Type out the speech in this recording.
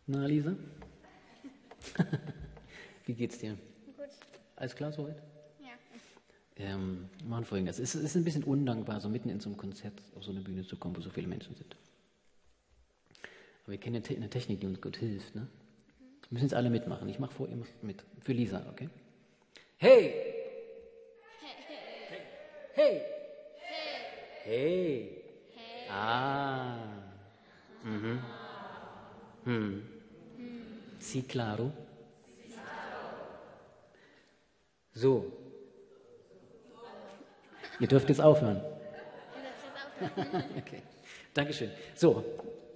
Na, Lisa? Wie geht's dir? Gut. Alles klar soweit? Ja. Wir machen Folgendes. Es ist ein bisschen undankbar, so mitten in so einem Konzert auf so eine Bühne zu kommen, wo so viele Menschen sind. Aber wir kennen eine Technik, die uns gut hilft. Ne? Wir müssen jetzt alle mitmachen. Ich mache vor, ihr macht mit. Für Lisa, okay? Hey! Hey! Hey! Ah! Mhm. Sí, claro. So. Ihr dürft jetzt aufhören. Du darfst jetzt aufhören. Okay. Dankeschön. So,